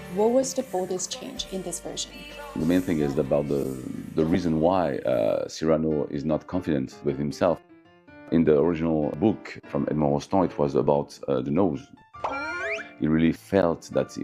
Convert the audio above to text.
What was the boldest change in this version? The main thing is about the reason why Cyrano is not confident with himself. In the original book from Edmond Rostand, it was about the nose. He really felt that